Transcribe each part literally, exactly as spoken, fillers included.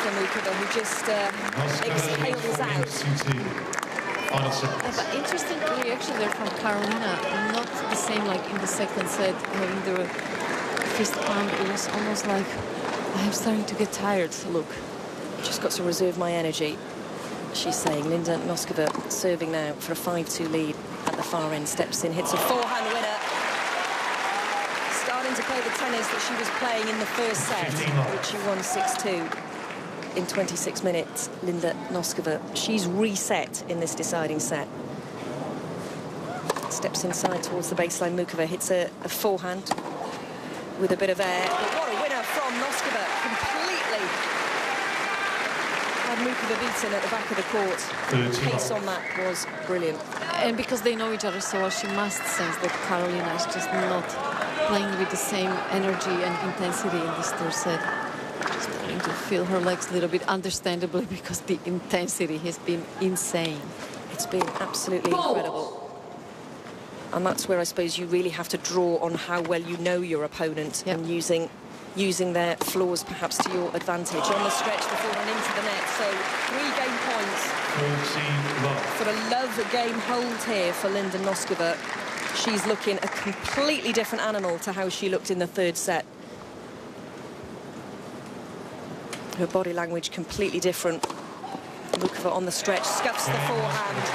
for Muchova, who just uh, exhales out. Yeah, but interesting reaction there from Carolina. Not the same like in the second set, having the fist pump. It was almost like, I'm starting to get tired. Look. Just got to reserve my energy, she's saying. Linda Noskova serving now for a five two lead at the far end. Steps in, hits a forehand winner. Starting to play the tennis that she was playing in the first set, which she won six two. In twenty-six minutes, Linda Noskova, she's reset in this deciding set. Steps inside towards the baseline. Muchova hits a, a forehand with a bit of air. But what a winner from Noskova. Completely had Muchova beaten at the back of the court. The pace on that was brilliant. And because they know each other so well, she must sense that Carolina is just not playing with the same energy and intensity in this third set. Starting to feel her legs a little bit, understandably, because the intensity has been insane. It's been absolutely incredible. And that's where I suppose you really have to draw on how well you know your opponent, yep, and using using their flaws perhaps to your advantage. On the stretch before and into the net, so three game points for a love game hold here for Linda Noskova. She's looking a completely different animal to how she looked in the third set. Her body language completely different. Muchova on the stretch, scuffs the forehand.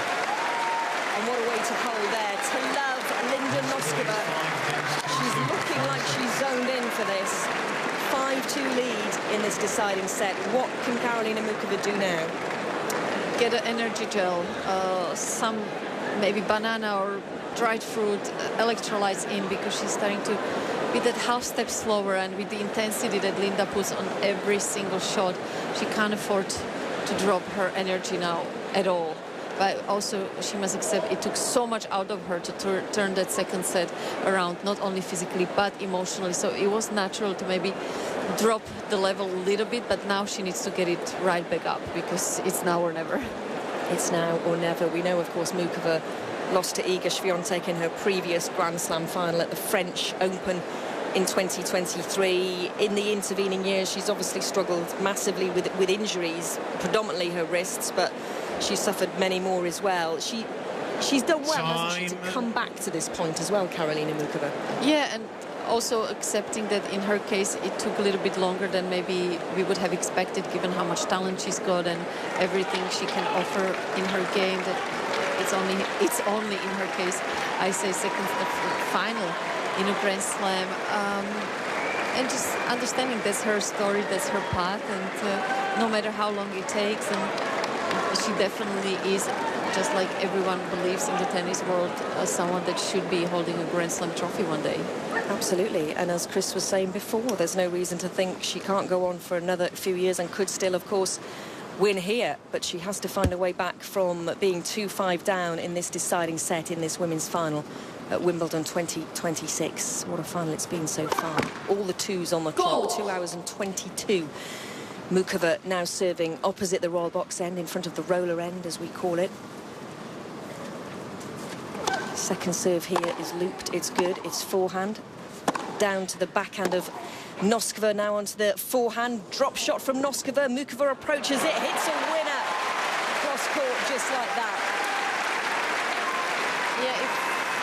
And what a way to hold there. To love Linda Noskova. She's looking like she's zoned in for this. five two lead in this deciding set. What can Karolina Muchova do now? Get an energy gel, uh, some maybe banana or dried fruit, uh, electrolytes in, because she's starting to be that half step slower, and with the intensity that Linda puts on every single shot, she can't afford to drop her energy now at all. But also she must accept it took so much out of her to tur turn that second set around, not only physically but emotionally. So it was natural to maybe drop the level a little bit, but now she needs to get it right back up, because it's now or never. It's now or never. We know, of course, Muchova lost to Iga Swiatek in her previous Grand Slam final at the French Open in twenty twenty-three. In the intervening years, she's obviously struggled massively with with injuries, predominantly her wrists, but she's suffered many more as well. She she's done well, hasn't she, to come back to this point as well, Karolina Muchova. Yeah, and also accepting that in her case it took a little bit longer than maybe we would have expected, given how much talent she's got and everything she can offer in her game. That it's only it's only in her case, I say, second final in a Grand Slam, um, and just understanding that's her story, that's her path, and uh, no matter how long it takes, and she definitely is, just like everyone believes in the tennis world, uh, someone that should be holding a Grand Slam trophy one day. Absolutely, and as Chris was saying before, there's no reason to think she can't go on for another few years and could still, of course, win here, but she has to find a way back from being two five down in this deciding set in this women's final at Wimbledon twenty twenty-six. What a final it's been so far. All the twos on the clock, two hours and twenty-two. Muchova now serving opposite the royal box end, in front of the roller end, as we call it. Second serve here is looped, it's good, it's forehand. Down to the backhand of Noskova, now onto the forehand. Drop shot from Noskova, Muchova approaches it, hits a winner. Cross court just like that. Yeah, if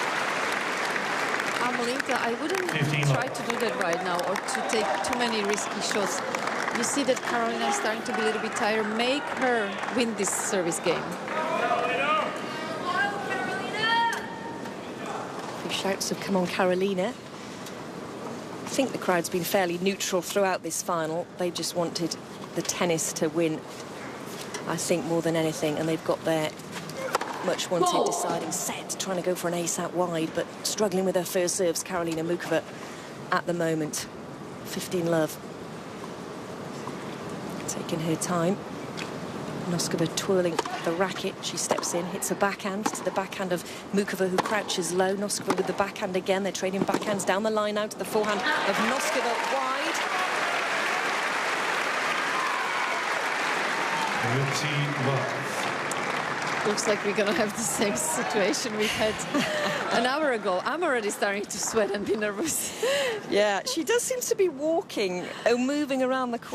I'm Linda, I wouldn't try to do that right now, or to take too many risky shots. You see that Carolina is starting to be a little bit tired. Make her win this service game. A few shouts have come on Carolina. I think the crowd's been fairly neutral throughout this final. They just wanted the tennis to win, I think, more than anything, and they've got their much wanted deciding set, trying to go for an ace out wide, but struggling with her first serves, Karolina Muchova, at the moment. fifteen love. Taking her time. Noskova twirling the racket. She steps in, hits a backhand to the backhand of Muchova, who crouches low. Noskova with the backhand again. They're trading backhands down the line out to the forehand of Noskova wide. Looks like we're going to have the same situation we had an hour ago. I'm already starting to sweat and be nervous. Yeah, she does seem to be walking or moving around the court.